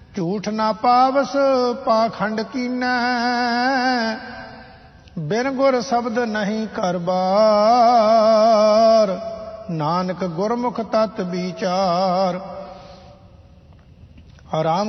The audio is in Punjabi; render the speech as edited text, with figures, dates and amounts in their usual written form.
ਝੂਠ ਨਾ ਪਾਵਸ ਪਾਖੰਡ ਕੀਨੈ, ਬਿਨ ਗੁਰ ਸ਼ਬਦ ਨਹੀਂ ਕਰਬਾਰ। ਨਾਨਕ ਗੁਰਮੁਖ ਤਤ ਵਿਚਾਰ। ਆਰਾਮ